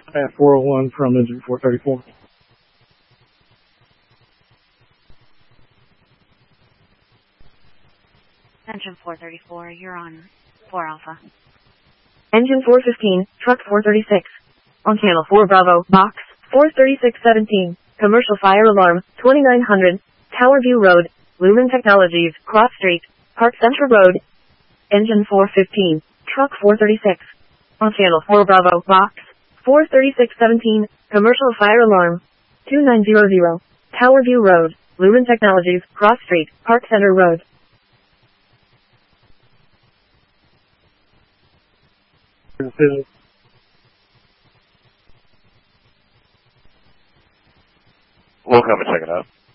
at 401 from engine 434. Engine 434, you're on 4 Alpha. Engine 415, truck 436. On channel 4 Bravo, box 43617. Commercial fire alarm, 2900. Tower View Road, Lumen Technologies, Cross Street, Park Center Road. Engine 415, truck 436. On channel 4 Bravo, box 43617. Commercial fire alarm, 2900. Tower View Road, Lumen Technologies, Cross Street, Park Center Road. We'll come and check it out.